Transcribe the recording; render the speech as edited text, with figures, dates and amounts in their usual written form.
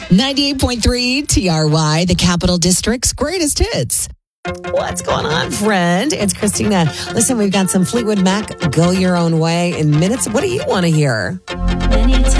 98.3 TRY, the Capital District's greatest hits. What's going on, friend? It's Christina. Listen, we've got some Fleetwood Mac, Go Your Own Way in minutes. What do you want to hear?